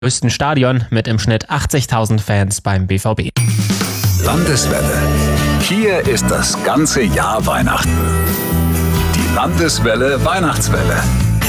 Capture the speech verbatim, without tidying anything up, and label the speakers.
Speaker 1: größten Stadion mit im Schnitt achtzigtausend Fans beim B V B.
Speaker 2: Landeswelle. Hier ist das ganze Jahr Weihnachten. Die Landeswelle Weihnachtswelle.